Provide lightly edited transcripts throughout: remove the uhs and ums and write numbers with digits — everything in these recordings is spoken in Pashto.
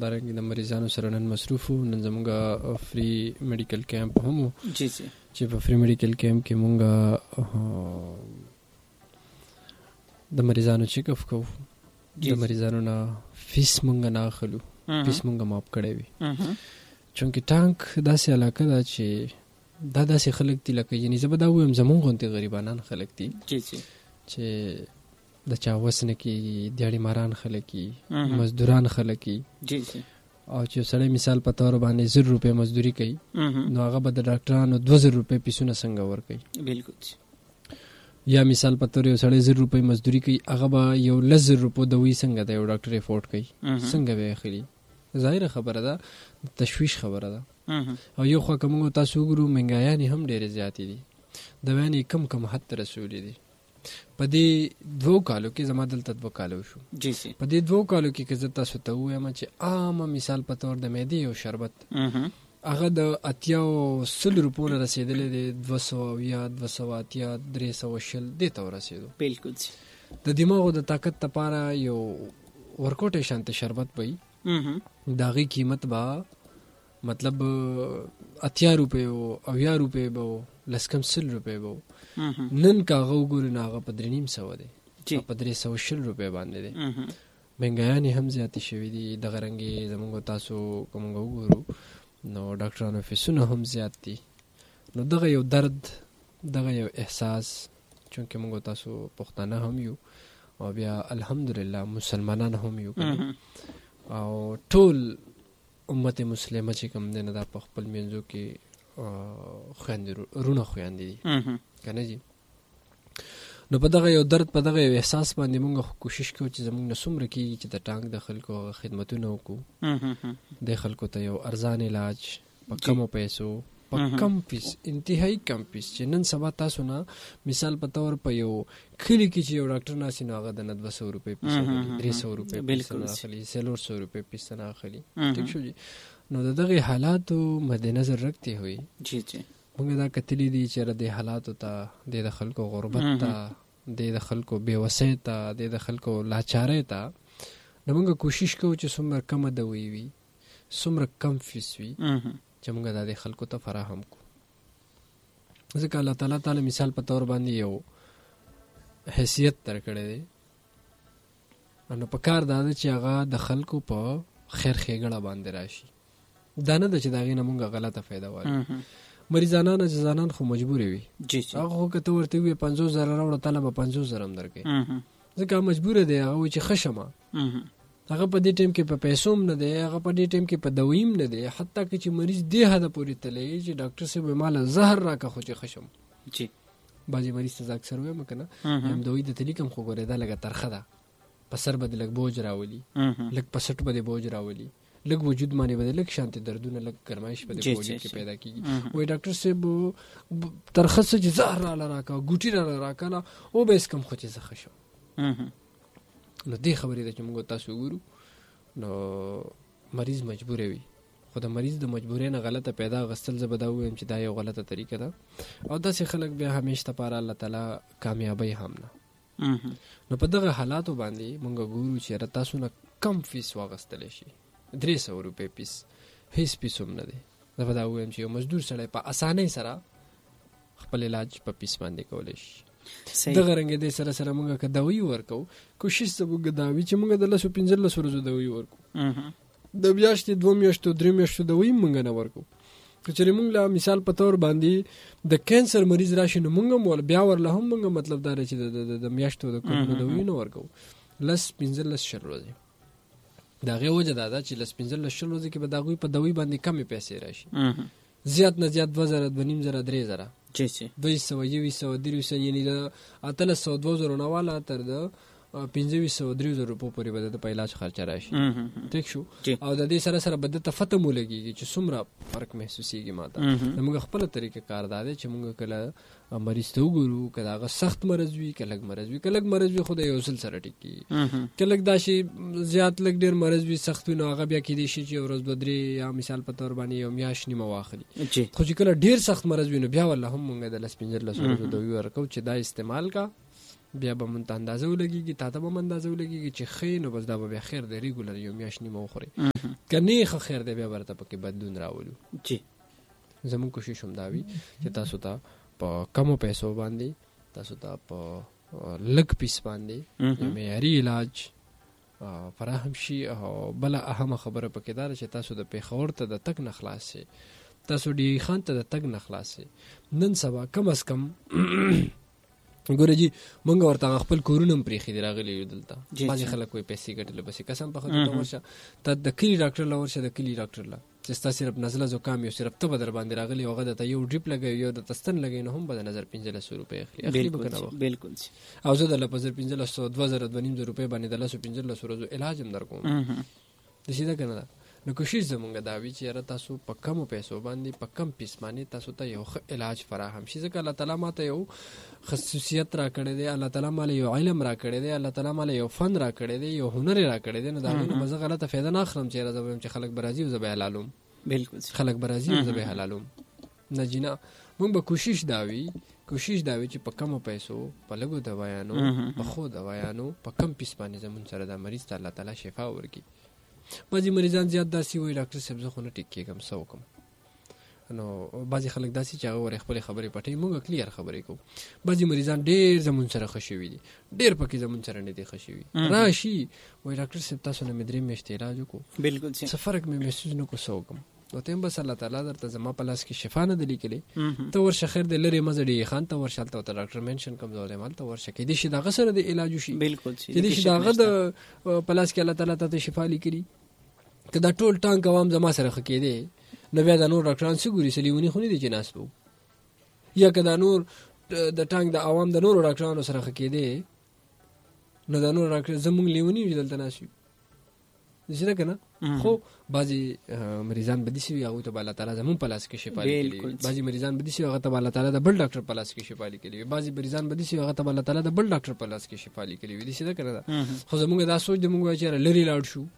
همدارنګه د مریضانو سره نن مصروف وو. نن زمونږ فری میډیکل کیمپ هم وو چې په فری میډیکل کیمپ کې مونږ د مریضانو چیک اپ کوو. د مریضانو نه فیس مونږ نه اخلو، فیس مونږ معاف کړی وي. چونکې ټانک داسې علاقه ده چې دا داسې خلک دي لکه یعنې زه به دا ووایم زمونږ غوندې غریبانان خلک دي چې د چا وس نه کېږي، دیاړي ماران خلک دي، مزدوران خلک دي. او چې سړی مثال په طور باندې 1,000 روپۍ مزدوري کوي نو هغه به د ډاکټرانو 2,000 روپۍ پیسونه څنګه ورکوي؟ بالکل. یا مثال په طور یو سړی 1,000 روپۍ مزدوري کوي هغه به یو 10,000 روپۍ دوی څنګه د یو ډاکټر افورډ کوي؟ څنګه به یې اخلي؟ ظاهره خبره ده، تشویش خبره ده. او یو خوا که موږ تاسو وګورو مهنګایانې هم ډېرې زیاتې دي، دویانې کم کم حد ته رسولې دي. په دې 2 کالو کې زما دلته 2 کالو شو، په دې 2 کالو کې که زه تاسو ته ووایم چې عامه مثال په طور د معدې یو شربت هغه د 80-100 روپو نه رسېدلی دی، 220 280 320 دې ته ورسېدو. بالکل. د دماغو د طاقت لپاره یو ورکوټی شانته شربت به وي، د هغې قیمت به مطلب 80 روپۍ و، 80 روپۍ به و، لس کم 100 روپۍ به و. نن که هغه وګورو نو هغه په 350 دی، په 320 روپۍ باندې دی. مهنګایانې هم زیاتې شوي دي. دغه رنګې زموږ تاسو که موږ وګورو نو ډاکټرانو فیسونه هم زیات دي. نو دغه یو درد، دغه یو احساس، چونکې موږ تاسو پښتانه هم یو او بیا الحمدلله مسلمانان هم یو او ټول امت مسلمه چې کوم دی نه دا په خپل منځو کې رونه خویندې دي که نه جي. نو په دغه یو درد، په دغه یو احساس باندې موږ کوشش کوو چې زموږ نه څومره کېږي چې د ټانک د خلکو خدمتونه وکړو، د خلکو ته یو ارزان علاج په کمو پیسو، په کم فیس، انتهایی کم فیس. چې نن سبا تاسو نه مثال په طور په یو کلي کې چې یو ډاکټر ناسي نو هغه د 200 روپۍ پیسه اخلي، 300 روپۍ پیسه نه اخلي، 400 روپۍ پیسه نه اخلي. ٹھیک شو جی. نو د دغه حالاتو مد نظر رکھتے ہوئے موږ دا کتلی دي چې د حالاتو ته، د خلکو غربت ته، د خلکو بېوسۍ ته، د خلکو لاچارۍ ته، نو موږ کوشش کوو چې څومره کمه دوی وي، څومره کم فیس وي چې موږ دا د خلکو ته فراهم کړو. ځکه الله تعالی مثال په طور باندې یو حیثیت درکړی دی، نو په کار دا ده چې هغه د خلکو په خیر ښېګړه باندې راشي. دا نه ده چې د هغې نه مونږ غلطه فایده واخلو. مریضانان عزیزانان خو مجبورې وي، هغه خو که ته ورته ووایې 50,000 راوړه تاله به 50,000 هم درکوي، ځکه مجبوره دی. هغه وایي چې ښه شمه، هغه په دې ټایم کې په پیسو هم نه دی، هغه په دې ټایم کې په دوی هم نه دی، حتی که چې مریض دې حده پورې تللی چې ډاکټر صاحب وایي ماله زهر راکړه خو چې ښه شم. بعضې مریض ته زه اکثر وایم که نه یم دوی درته لیکم خو ګورې دا لږه ترخه ده، په سر به دې لږ بوج راولي، لږ په سټ به دې بوج راولي، لږ وجود باندې به دې لږ شانتې دردونه، لږ ګرمایش به دې په وجود کې پیدا کېږي. وایي ډاکټر صاحب ترخه څه چې زهر راله راکړه، ګوټي راله راکړه، وبه اسکم خو چې زه ښه شم. نو دې خبرې ده چې موږ تاسو وګورو نو مریض مجبوره وي، خو د مریض د مجبورۍ نه غلطه پیدا اخیستل زه به دا ووایم چې دا یو غلطه طریقه ده. او داسې خلک بیا همیشه دپاره الله تعالی کامیابی هم نه. نو په دغه حالاتو باندې موږ ګورو چې یاره تاسو نه کم فیس واخیستلی شي، 300 روپۍ فیس هیڅ فیس هم نه دی. زه به دا ووایم چې یو مزدور سړی په اسانۍ سره خپل علاج په فیس باندې کولی شي. دغه رنګې دی سره سره موږ که دوی ورکو، کوشش زموږ دا وي چې موږ د 10-15 ورځو دوی ورکو، د میاشتې 2 میاشتو 3 میاشتو دوی موږ نه ورکو. که چېرې موږ له مثال په طور باندې د کینسر مریض راشي نو موږ هم بیا ورله هم موږ مطلب دا دی چې د میاشتو د کلونو دوی نه ورکو، 10-15 ورځې. د هغې وجه دا ده چې 10-15 ورځې کې به د هغوی په دوی باندې کمې پیسې راشي، زیات نه زیات 2,000 2,500 3,000 200 300 یعنې د 1800 نه والا تر د 2500-3000 روپو پورې به د په علاج خرچه راشي. ټیک شو. او د دې سره سره به دته فتح مو لګېږي چې څومره فرق محسوسېږي ما ته. زموږ خپله طریقه کار دا دی چې موږ کله مریض ته وګورو، که د هغه سخت مرض وي، که لږ مرض وي، که لږ مرض وي خو د یو ځل سره ټیک کېږي، که لږ داسې زیات لږ ډېر مرض وي، سخت وي، نو هغه بیا کېدای شي چې یو ورځ 2-3 یا مثال په طور باندې یو میاشت نیمه واخلي. خو چې کله ډېر سخت مرض وي نو بیا والله هم موږ د 10-15 ورځو دوی ورکوو چې دا استعمال کا بیا به مونږ ته اندازه ولګېږي، تا ته به هم اندازه ولګېږي چې ښه نو بس دا به بیا خیر دی، ریګولر یو میاشت نیمه وخورئ. که نه ښه خیر دی بیا به درته پکې بدلون راولو. زمونږ کوشش هم دا وي چې تاسو ته په کمو پیسو باندې، تاسو ته په لږ پیس باندې یو معیاري علاج فراهم شي. او بله اهمه خبره پکې دا ده چې تاسو د پېښور ته د تګ نه خلاص شئ، تاسو ډي خان ته د تګ نه خلاص شئ. نن سبا کم از کم ګوره جي مونږ ورته خپل کورونه هم پرېښي دي راغلي یو دلته. بعضې خلک وایي پیسې ګټلې بسې قسم په خدای ته ورشه، ته د کلي ډاکټر له ورشه، د کلي ډاکټر له چې ستا صرف نزله زکام یو صرف ته به در باندې راغلی او هغه درته یو ډریپ لګوي یو درته ستن لګوي، نو هم به د نظر 1500 روپۍ اخلي به که نه وخت. بلکل. او زه درله په 1500 2000 2500 روپۍ باندې د 1500 ورځو علاج هم در کوم. داسې ده که نه ده؟ نو کوشش زمونږ دا وي چې یاره تاسو په کمو پیسو باندې په کم پیس باندې تاسو ته یو ښه علاج فراهم شي. ځکه الله تعالی ماته یو خصوصیت را کړی دی، الله تعالی ماله یو علم را کړی دی، الله تعالی ماله یو فن را کړی دی، یو هنر را کړی دی. نو د هغې نه به زه غلطه فایده نه اخلم چې یاره زه به وایم چې خلک به راځي او زه به یې حلالوم. بلکل خلک به راځي او زه به یې حلالوم. نه جي نه، مونږ به کوشش دا وي چې په کمو پیسو په لږو دوایانو په ښو دوایانو په کم پیس باندې زمونږ سره دا مریض ته الله تعالی شفا ورکړي. بعضې مریضان زیات داسې وایي ډاکټر صاحب زه خو نه ټیک کېږم څه وکړم. نو بعضې خلک داسې چې هغه ورې خپلې خبرې پټوي، موږ کلیر خبرې کوو. بعضې مریضان ډېر زمونږ سره ښه شوي دي، ډېر پکې زمونږ سره نه دي ښه شوي، راشي وایي ډاکټر صاحب تاسو نه مې 3 میاشتې علاج وکړو، بلکل څه فرق مې محسوس نه کړو، څه وکړم. نو ته هم بس الله تعالی درته زما په لاس کې شفا نه ده لیکلې، ته ورشه خیر دی لرې مه ځه ډي خان ته ورشه، هلته ورته ډاکټر مینشن کوم ځای دی هلته ورشه، کېدای شي د هغه سره د علاج وشي، کېدای شي د هغه د په لاس کې الله تعالی ته شفا لیکلي. که دا ټول ټانک عوام زما سره ښه کېدی نو بیا دا نور ډاکټران څه ګوري، څه لیوني خو نه دي چې ناست وو. یا که دا نور د ټانک د عوام د نورو ډاکټرانو سره ښه کېدی نو دا نور ډاکټر زمونږ لیوني وي دلته ناست وي. داسې ده که نه؟ خو بعضې مریضان به داسې وي هغوی ته به الله تعالی زمونږ په لاس کې شفا لیکلي وي، بعضې مریضان به داسې وي هغه ته به الله تعالی د بل ډاکټر په لاس کې شفا لیکلي وي، بعضې مریضان به داسې وي هغه ته به الله تعالی د بل ډاکټر په لاس کې شفا لیکلي وي. داسې ده که نه ده؟ خو زمونږ دا سوچ دی مونږ وایو چې یاره لرې لاړ شو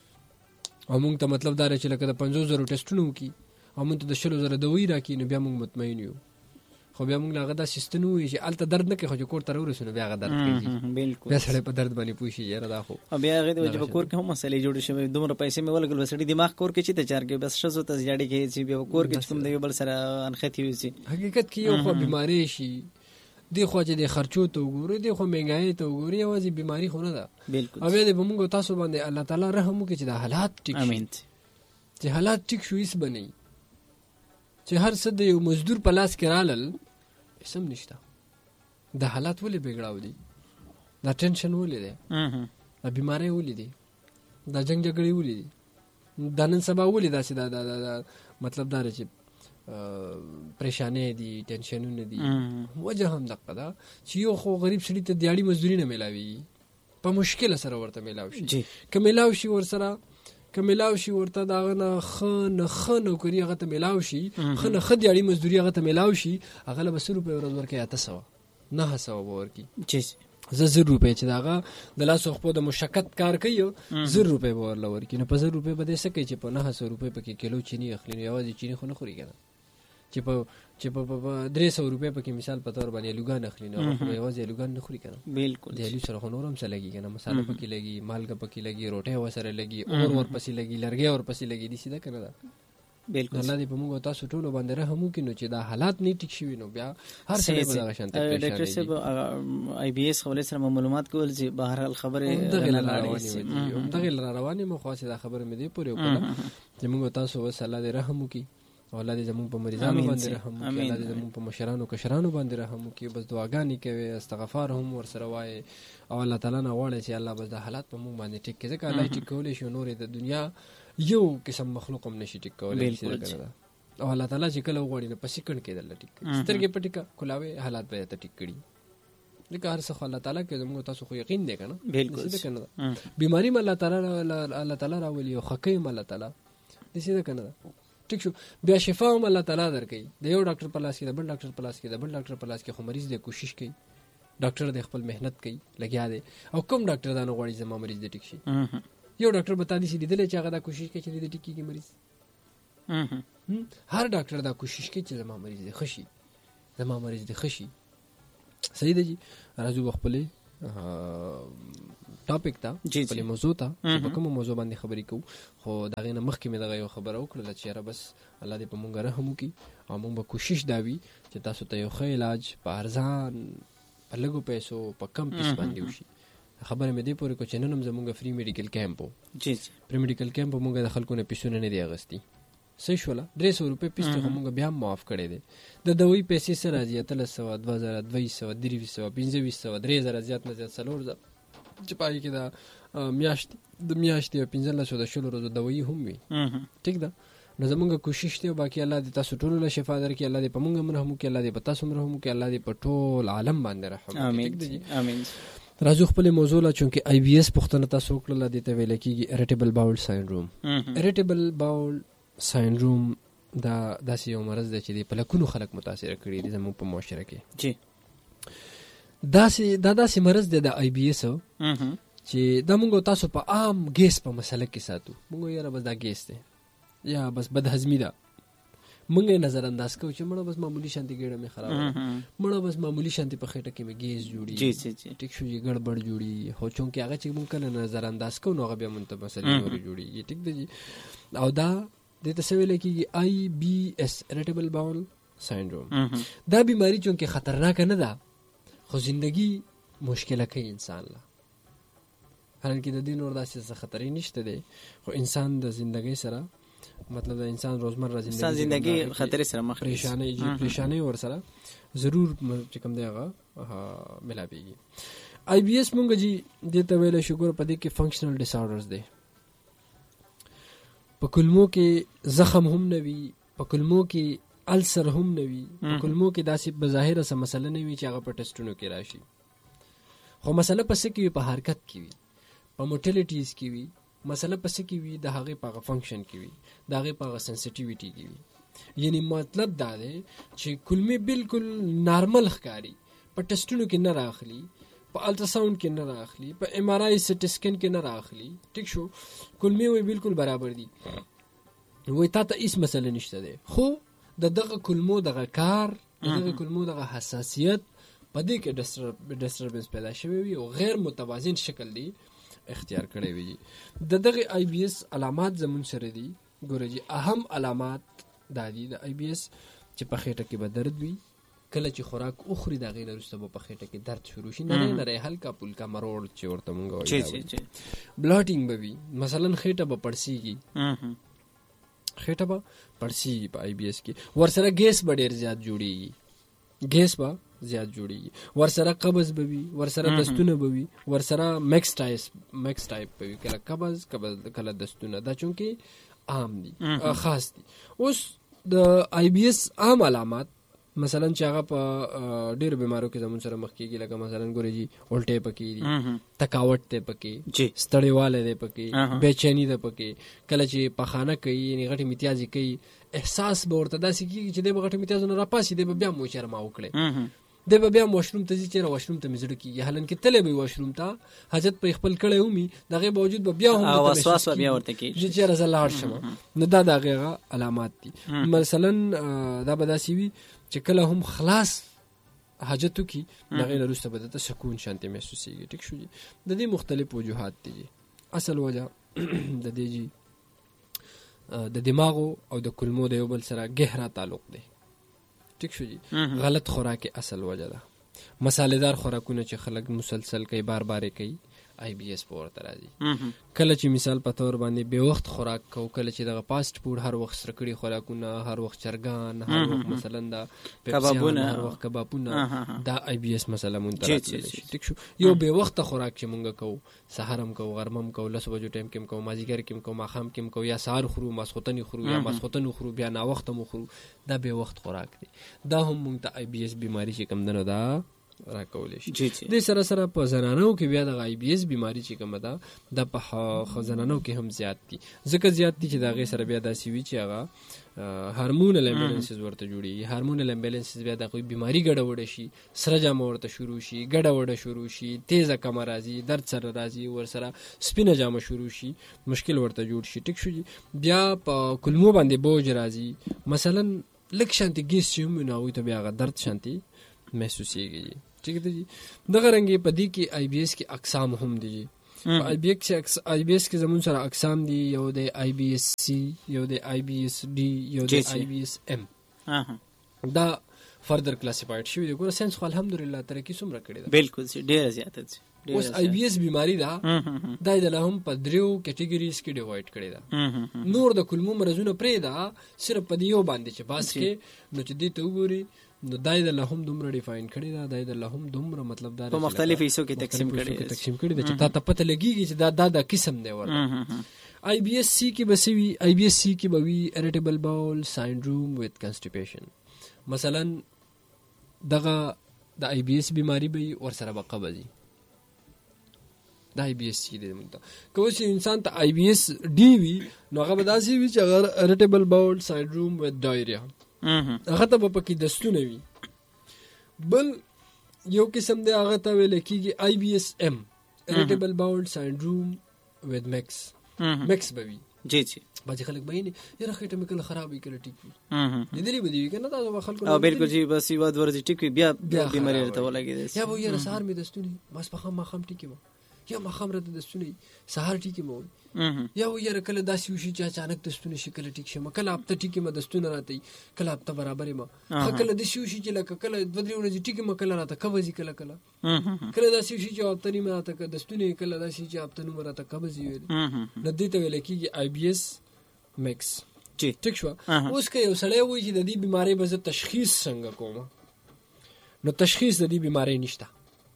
او مونږ ته مطلب دا دی چې لکه د 50,000 ټسټونه وکړي او مونږ ته د 100,000 دوایي راکړي نو بیا مونږ مطمئن یو. خو بیا مونږ له هغه دا سیستم ووایي چې هلته درد نه کوي خو چې کور ته راورسو نو بیا هغه درد کوي، بیا سړی په درد باندې پوه شي یاره دا خو او بیا هغې د وجې په کور کې هم مسلې جوړې شوې، دومره پیسې مې ولګول به سړي دماغ کور کې چې ته چار کوي بس ښځو ته زیاړې کوي چې بیا په کور کې چې کوم د یو بل سره انښتې وسي. حقیقت کې یو خوا بیمارۍ شي، دی خوا چې د خرچو ته وګوري، دی خوا مهنګایۍ ته وګوري، یوازې بیماري خو نه ده. او بیا دې به مونږ تاسو باندې الله تعالی رحم وکړي چې دا حالات ټیک شي، چې حالات ټیک شو هېڅ به نه وي، چې هر څه د یو مزدور په لاس کې رالل هېڅ هم نشته. دا حالات ولې بګړاو دي، دا ټینشن ولې دی، دا بیمارۍ ولې دي، دا جنګ جګړې ولې دي، دا نن سبا ولې داسې دا مطلب دا دی چې پریشانې دي، ټینشنونه دي. وجه هم دقه ده چې یو خو غریب سړي ته دیاړي مزدوري نه میلاوي، په مشکله سره ورته میلاو شي، که میلاو شي ورسره که میلاو شي ورته د هغه نه ښه نوکري هغه ته میلاو شي، ښه نه ښه دیاړي مزدوري هغه ته میلاو شي، هغه له به 100 روپۍ ورځ ورکوي، 800 900 به ورکړي. زه 1000 روپۍ چې د هغه د لاسو خپو د مشقت کار کوي 1000 روپۍ به ورله ورکړي. نو په 1000 روپۍ به دی څه کوي چې په 900 روپۍ پکې کیلو چیني اخلي، نو یوازې چیني خو نه خوري که نه، چې په 300 روپۍ پکې مثال په طور باندې الوګان اخلي، نو هغه یوازې الوګان نه خوري که نه، بلکل د الو سره خو نور هم څه لګي که نه، مساله پکې لګي، مالګه پکې لګي، روټۍ ورسره لګي، اور ورپسې لګي، لرګی ورپسې لګي، داسې ده که نه ده؟ بلکل. الله دې په موږ او تاسو ټولو باندې رحم وکړي، نو چې دا حالات نه ټیک شوي نو بیا هر سړی به دغه شانته پریشانېږي. ډاکټر صاحب آی بي ایس حوالې سره معلومات کول چې بهرحال خبرې دغې لاره روانې مو خواستې دا خبره مې دې پورې وکړه چې موږ او تاسو اوس الله دې رحم وکړي او الله دې زمونږ په مریضانو باندې رحم وکړي، الله دې زمونږ په مشرانو کشرانو باندې رحم وکړي. بس دعاګانې کوي، استغفار هم ورسره وایي او الله تعالی نه غواړي چې الله بس دا حالات په موږ باندې ټیک کړي، ځکه الله ټیک کولی شي، نور د دنیا یو قسم مخلوق هم نشي ټیک کولی. او الله تعالی چې کله وغواړي نو په سکند کې درله ټیک کړي، سترګې پټې کړه کلاوې حالات به درته ټیک کړي، ځکه هر څه خو الله تعالی کې زموږ تاسو خو یقین دی که نه، داسې ده که نه ده؟ بیماري م الله تعالی راولي او ښه م الله تعالی، داسې ده که نه ده؟ ټیک شو. بیا شفا هم الله تعالی درکوي، د یو ډاکټر په لاس کې، د بل ډاکټر په لاس کې، د بل ډاکټر په لاس کې، خو مریض دی کوشش کوي، ډاکټر دی خپل محنت کوي، لګیا دی، او کوم ډاکټر دا نه غواړي زما مریض دی ټیک شي. یو ډاکټر به تا داسې لیدلی چې هغه دا کوشش کوي چې دی ټیک کېږي مریض، هر ډاکټر دا کوشش کوي چې زما مریض دی ښه شي، زما مریض دی ښه شي. صحیح ده جی. راځو خپل ټاپک ته خپل موضوع ته په کومه موضوع باندې خبرې کوو. خو دا غینه مخکې مې دغه یو خبره وکړه چې یاره بس الله دې په مونږ رحم وکړي او مونږ به کوشش دا وي چې تاسو ته یو ښه علاج په ارزان په لږو پیسو په کم پیس باندې وشي. خبره مې دې پورې کو چې نن هم زمونږ فری میډیکل کیمپ و. فری میډیکل کیمپ مونږ د خلکو نه پیسونه نه دی اغستی. صحیح شوله 300 روپۍ پیس ته مونږ بیا معاف کړی دی. د دوی پیسې سره راځي 300 2000 200 300 2500 3000 زیات نه زیات 4000 چې پای کې دا میاشتې 1500 د شلو ورځو دوی هم وي. ټیک ده. نو زمونږ کوشش دی باقي الله دې تاسو ټول له شفا درکړي. الله دې په مونږ مرحم وکړي. الله دې په تاسو مرحم وکړي. الله دې په ټول عالم باندې رحم وکړي. امين. راځو خپل موضوع لا چونکه آی بی اس پښتنه تاسو وکړه دې ته ویل کېږي اریټیبل باول ساینډروم. اریټیبل باول ساینډروم دا داسې یو مرض دی چې په لکونو خلک متاثر کړي دي زموږ په معاشره کې. جی داسې مرض دی د آی بی اس چې دا موږ تاسو په عام ګیس په مسله کې ساتو. موږ یاره بس دا ګیس دی یا بس بدهضمي ده. موږ یې نظر انداز کوو چې مړه بس معمولی شانتي ګېډه مې خراب مړه بس معمولی شانتي په خېټه کې مې ګیس جوړي. ټیک شو یې ګړبړ جوړي. خو چونکې هغه چې موږ کله نظر انداز کوو نو هغه بیا مونږ ته مسلې نورې جوړېږي. ټیک دی جي. او دا دې ته څه ویل کېږي آی بی اس اریټیبل باول ساینډروم. دا بیماری چونکې خطرناکه نه ده خو زندگی مشکله کوي انسان له. حالانکه د دې نور داسې خطرې نشته دی خو انسان د زندگی سره مطلب د انسان روزمره زندگی خطرې سره مخ پریشانې ور سره ضرور چې کوم دی هغه ملاويږي. آی بی اس مونږ جی دې ته ویل شګور په دې کې فنکشنل ډیس آرډرز دی. په کلمو کې زخم هم نه وي. په کلمو کې السر هم نه وي. په کلمو کې داسې بظاهره څه مسله نه وي چې هغه په ټیسټونو کې راشي. خو مسله پس کې وي په حرکت کې وي په موټیلیټیز کې وي. مسله پس کې وي د هغه په فنکشن کې وي د هغه په سنسټیویټي کې وي. یعنی مطلب دا دی چې کلمې بالکل نارمل ښکاری په ټیسټونو کې نه راخلي په الټراساوند کې نه راخلي په ایم آر آی سټي سکین کې نه راخلي. ټیک شو کلمې وي بالکل برابر دي وای تا ته هیڅ مسله نشته دی. خو دغه کلمو دغه کار دغه کلمو دغه حساسیت په دې کې ډسټربنس پیدا شوی وي او غیر متوازن شکل دی اختیار کړی وي. دغه آی بی اس علامات زمون سره دي. ګوره جی اهم علامات دا دي د آی بی اس چې په خېټه کې به درد وي. کله چې خوراک اخري دا غیر وروسته په خېټه کې درد شروع شي نه هلکا پلکا مروړ چې ورته مونږ وایو. بلاټینګ به وي مثلا خېټه به پړسیږي. خېټه به پړسیږي په آی بی اس کې. ورسره ګیس به ډیر زیات جوړیږي. ورسره قبض به وي. ورسره دستونه به وي. ورسره میکس ټایپ به وي. کله قبض کله دستونه. دا چونکې عام دي خاص دي. اوس د آی بی اس عام علامات مثلا چې هغه په ډېر بیمارو کې زمون سره مخ کېږي لکه مثلا ګورې جي الټې پکې دي تکاوټ ته پکې ستړیواله ده پکې بېچینی ده پکې کله چې پخانه کوي یعنی غټي امتیازي کوي احساس به ورته داسې کېږي چې د غټي امتیازونه راپاسي د بیا مو شرما وکړي د بیا واشروم ته ځي چې واشروم ته مزړ کیږي حالانکه تله به واشروم ته حاجت پر خپل کړه ومي دغه باوجود بیا هم وسواس بیا ورته کیږي چې راځه لاړ شم نو دا دغه علامات دي. مثلا دا به داسې وي چې کله هم خلاص حاجتو کی دغه وروسته به د سکون شانتي محسوسيږي. ټیک شو. د دې مختلف وجوهات دي. اصل وجه د دې جی د دماغ او د کلمو د یو بل سره گہرا تعلق دی. ټیک شو جی. غلط خوراک اصل وجه ده. مصالحدار خوراکونه چې خلک مسلسل کوي بار کوي آی بی اس پورته راځي. کله چې مثال په تور باندې به وخت خوراک کو کله چې دغه فاست فود هر وخت سرکړي خوراکونه هر وخت چرګان هر وخت مثلا دا کبابونه هر وخت کبابونه دا آی بی اس مسله مونږ ته راځي. ټیک شو. یو به وخت خوراک چې مونږ کو سحرم کو غرمم کو لس بجو ټایم کې کو مازیګر کې کو ماخام کې کو یا سحر خورو ماسختنی خورو یا ماسختن خورو بیا نا وخت مو خورو دا به وخت خوراک دی. دا هم مونږ ته آی بی اس بیماری چې کم دنو دا راکولې شي. د سره په زنانو کې بیا د آی بی اس بیماری چې کومه ده د په زنانو کې هم زیات دي. ځکه زیات دي چې دا غي سره بیا داسې وی چې هغه هارمونل امبیلنسز ورته جوړي. هارمونل امبیلنسز بیا د کوئی بیماری ګډوډ شي سره جام ورته شروع شي ګډوډ شروع شي تیزه کم راځي درد سره راځي ور سره سپینه جام شروع شي مشکل ورته جوړ شي. ټیک شو. بیا په کلمو باندې بوج راځي مثلا لک شانتي ګیس چې موږ نه وي ته بیا غ درد شانتي محسوسيږي. ٹھیک ہے جی. دغه رنګ په دې کې آی بی ایس کې اقسام هم دي. آی بی ایس کې زمون سره اقسام دي، یو د آی بی ایس سی، یو د آی بی ایس ډي، یو د آی بی ایس ام. دا فردر کلاسیفاید شوی دی. ګوره ساينس خو الحمدلله ترقی څومره کړې ده. بالکل سي ډیره زیاته ده. اوس آی بی ایس بیماری ده دا د لهم په دریو کټګوریز کې ډیوایډ کړی ده. نور د کلمو مرزونه پرې ده، صرف په دیو باندې چې باس کې نو چې دې ته وګوري نو دای د لهم دومره ډیفاین کړی دا، دای د لهم دومره مطلب دا په مختلف حصو کې تقسیم کړی دا چې تا پته لګیږي چې دا د قسم دی ورته. آی بی ایس سی کې بسوي، آی بی ایس سی کې به وی اریټیبل باول ساینډروم وذ کنسټیپیشن. مثلا دغه د آی بی ایس بیماری به ور سره به قبض د آی بی ایس سی دی. که اوس انسان ته آی بی ایس ډي وي نو هغه به داسې وي چې هغه اریټیبل باول ساینډروم وذ ډایریا، هغه ته به پکې دستونه وي. بل یو قسم دی هغه ته ویل کېږي آی بی ایس ام، اریټیبل باول ساینډروم وذ مکس به وي. جی جی بعضې خلک به یې یاره خېټه مې کله خراب وي کله ټیک وي، لیدلي به دي وي که نه تاسو به خلکو. بالکل جی بس یوه دوه ورځې ټیک وي بیا بیماري ورته ولګېده، یا به یاره سهار مې دستونه وي، ماسپښان ماښام ټیکې وه، یا ماښام راته دستونه وي سهار ټیکې مه وي، یا و یاره کله داسې وشي چې اچانک دستونه شي کله ټیک شم، کله هفته ټیکې ما دستونه راته وي، کله هفته برابرې ما، کله داسې وشي چې لکه کله دوه درې ورځې ټیکې ما، کله راته قبض وي، کله داسې وشي چې هفته نیمه راته دستونه وي، کله داسې چې هفته نیمه راته قبض وي. نو دې ته ویل کېږي آی بی ایس مکس. ټیک شوه. اوس که یو سړی وایي چې د دې بیمارۍ به زه تشخیص څنګه کوم، نو تشخیص د دې بیمارۍ نشته.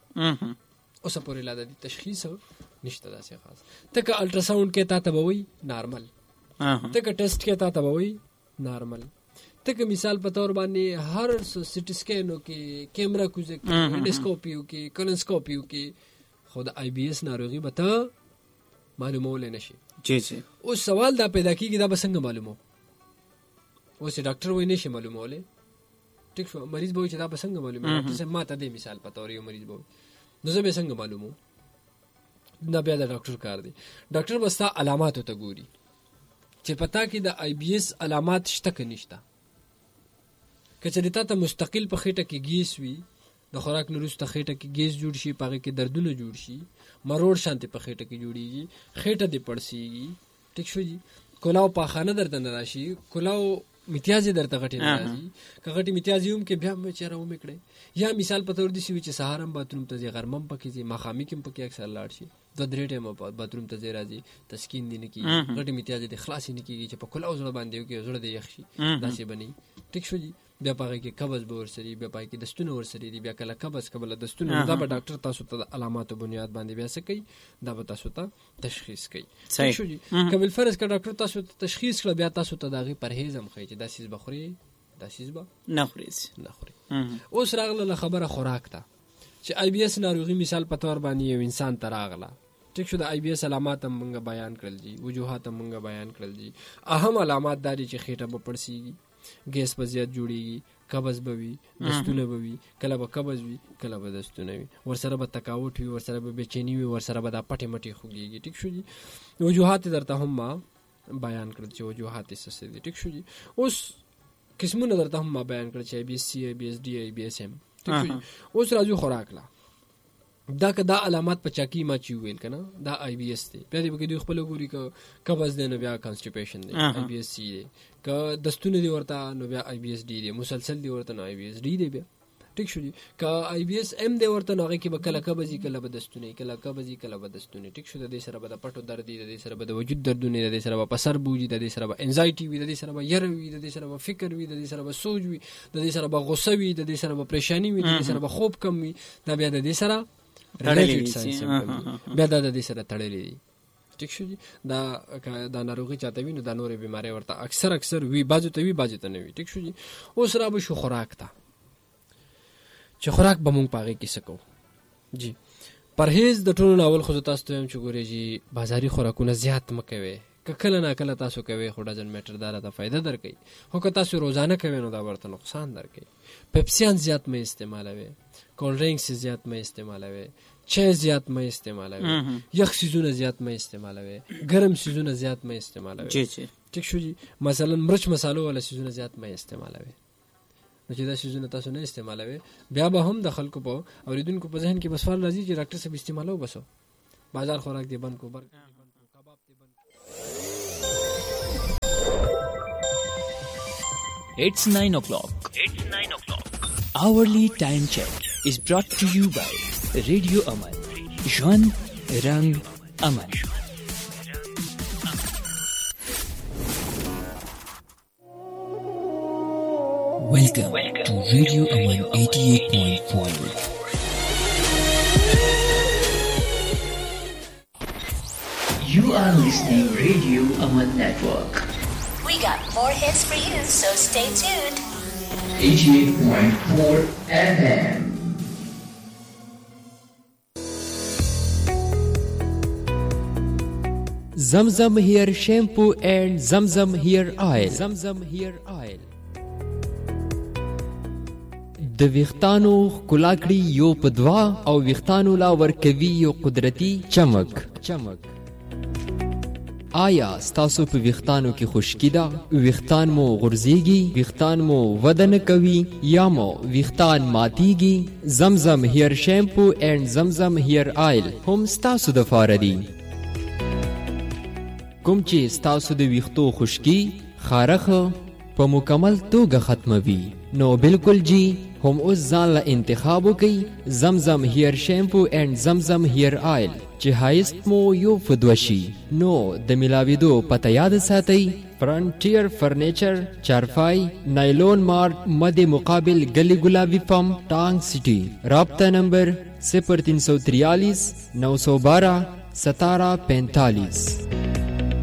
اوسه پورې لا د دې تشخیص نشته داسې خاص. ته که الټراساونډ کې تا ته به وایي نارمل، ته که ټیسټ کې تا ته به وایي نارمل، ته که مثال په طور باندې هر سټي سکینو کې کیمرا کوزه کې انډوسکوپیو کې کولونسکوپیو کې خو د آی بی ایس ناروغي به ته معلومولی نشي. جی جی. اوس سوال دا پیدا کېږي دا به څنګه معلومو؟ اوس ډاکټر وایي نشي معلومولی. ټیک شو. مریض به وایي چې دا به څنګه معلوموي؟ ډاکټر صاحب ما ته دې مثال په طور یو مریض به وایي نو زه به څنګه معلومو؟ دا بیا د ډاکټر کار دی. ډاکټر به ستا علاماتو ته ګوري چې پتا کې د آی بی ایس علامات شته که نشته. که چېرې تا ته مستقل په خېټه کې ګیس وي، د خوراک نه وروسته خېټه کې ګیس جوړ شي، په هغې کې دردونه جوړ شي، مروړ شانتې په خېټه کې جوړېږي، خېټه دې پړسېږي، ټیک شو جي، کلاو پاخانه درته نه راشي، کلاو میتیازې درته غټې نه راځي، که غټې میتیازې هم کې بیا هم چېره ومې کړی، یا مثال په طور داسې وي چې سهار هم باتروم ته ځي، غرمه هم پکې ځي، ماښامي کې هم پکې اکثر لاړ شي، دوه درې ټایمه باتروم ته ځای راځي، تسکین دې نه کېږي، غټې میتیازې دې خلاصې نه کېږي چې په کلاو زړه باندې وکړي، زړه دې یخ شي، داسې به نه وي. ټیک شو جي. بیا په هغې کې قبض به ورسري، بیا په هغې کې دستونه ورسري دي، بیا کله قبض کله دستونه. دا به ډاکټر تاسو ته د علاماتو بنیاد باندې بیا څه کوي، دا به تاسو ته تشخیص کوي. ٹھیک شو جی. که بالفرض که ډاکټر تاسو ته تشخیص کړه، بیا تاسو ته د هغې پرهیز هم ښیي چې دا څیز به خوري، دا څیز به نه خوري. اوس راغله خبره خوراک ته، چې آی بی ایس ناروغي مثال په طور باندې یو انسان ته راغله. ټیک شو. د آی بی ایس علامات هم موږ بیان کړل دي، وجوهات هم موږ بیان کړل دي. اهم علامات دا دي چې خېټه به پړسېږي، ګیس به زیات جوړېږي، قبض به وي، دستونه به وي، کله به قبض وي کله به دستونه وي، ورسره به تکاوټ وي، ورسره به بېچیني وي، ورسره به دا پټې مټې خوږېږي. ټیک شو جي. وجوهات درته هم ما بیان کړل چې وجوهات یې څه څه دي. ټیک شو جي. اوس قسمونه درته هم ما بیان کړل چې آی بی ایس سی، آی بی ایس ډي، آی بی ایس ایم. ټیک شو جي. اوس راځو خوراک لا. دا که دا علامات په چاکی ما چې ویل که نه، دا آی بی ایس دی. بیا دې پکې دوی خپله ګوري که قبض دی نو بیا کانسټیپیشن دی، آی بی ایس سی دی. که دستونه دی ورته نو بیا آی بی ایس ډي دی. مسلسل دی ورته نو آی بی ایس ډي دی. بیا ټیک شو جي. که آی بی ایس ایم دی ورته نو هغې کې به کله قبض وي، کله به دستونه وي، کله قبض وي، کله به دستونه. ټیک شو. د دې سره به د پټو درد وي، د دې سره به د وجود دردونه وي، د دې سره به په سر بوج وي، د دې سره به انزایټي وي، د دې سره به یره وي، د دې سره به فکر وي، د دې سره به سوچ وي، د دې سره به غصه وي، د دې سره به پریشاني وي، د دې سره به خوب کم وي. دا بیا د دې سره بیا دا د دې سره تړلې دي. ټیک شو جي. دا ناروغي چاته وي نو دا نورې بیمارۍ ورته اکثر وي، بعضو ته وي بعضو ته نه وي. ټیک شو جي. اوس را به شو خوراک ته، چې خوراک به مونږ په هغې کې څه کوو جي. پرهیز د ټولو نه اول خو زه تاسو ته وایم چې ګورئ جي، بازاري خوراکونه زیات مه کوئ. که کله نا کله تاسو کوئ خو ډزن میټر دا راته فایده در کوي، خو که تاسو روزانه کوئ نو دا ورته نقصان در کوي. پیپسیان زیات مه استعمالوئ، کولډ ډرینکس زیات مه استعمالوئ، چای زیات مه استعمالوئ، یخ سیزونه زیات مه استعمالوئ، ګرم سیزونه زیات مه استعمالوئ. ٹھیک شو جی. مثلا مرچ مسالو والا سیزونه زیات مه استعمالوئ. نو چې دا شیزونه تاسو نه استعمالوي بیا به هم د خلکو په اوریدونکو په ذهن کې بس سوال راځي چې ډاکټر صاحب استعمالو بسو بازار خوراک دی بند کو برګر کباب دی بند. It's 9 o'clock. Hourly time check is brought to you by Radio Aman. Jwan Rang Aman. Welcome to Radio Aman 88.4. You are listening Radio Aman Network. We got more hits for you, so stay tuned. 88.4 FM. Zamzam Hair Shampoo and Zamzam Hair Oil. Zamzam Hair Oil. د ویختانو ښکلاکړي یو په دوا او ویختانو لا ورکوي یو قدرتی چمک. آیا ستاسو په ویختانو کې خشکی ده؟ ویختان مو غورځیږي؟ ویختان مو وده نه کوي یا مو ویختان ماتیږي؟ زمزم هیر شیمپو اینڈ زمزم هیر آیل هم ستاسو د فاره دي. کوم چې ستاسو د ویختو خشکی خارخ په مکمل توګه ختموي نو بالکل جی هم اوس ځان له انتخابو کوي زمزم هیر شیمپو اینڈ زمزم هیر آیل چې هایست مو یو فدوشي. نو د ملاویدو پته یاد ساتئ فرنټیر فرنیچر چارپای نایلون مارٹ مد مقابل گلی گلابی پم ٹانگ سٹی. رابطہ نمبر 0343 912 1745.